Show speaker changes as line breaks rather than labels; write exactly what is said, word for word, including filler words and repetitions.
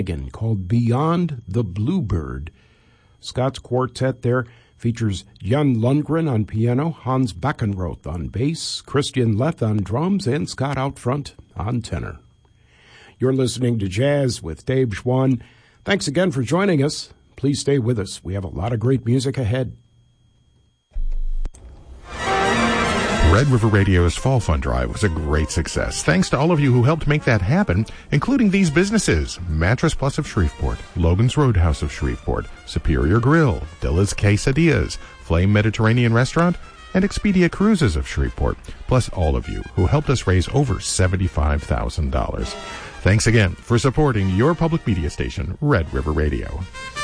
again called Beyond the Bluebird. Scott's quartet there features Jan Lundgren on piano, Hans Beckenroth on bass, Christian Leth on drums, and Scott out front on tenor. You're listening to Jazz with Dave Schwann. Thanks again for joining us. Please stay with us. We have a lot of great music ahead.
Red River Radio's Fall Fund Drive was a great success, thanks to all of you who helped make that happen, including these businesses: Mattress Plus of Shreveport, Logan's Roadhouse of Shreveport, Superior Grill, Dilla's Quesadillas, Flame Mediterranean Restaurant, and Expedia Cruises of Shreveport, plus all of you who helped us raise over seventy-five thousand dollars. Thanks again for supporting your public media station, Red River Radio.